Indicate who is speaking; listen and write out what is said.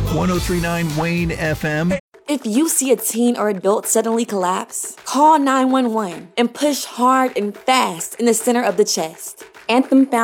Speaker 1: 1039 Wayne FM.
Speaker 2: If you see a teen or adult suddenly collapse, call 911 and push hard and fast in the center of the chest. Anthem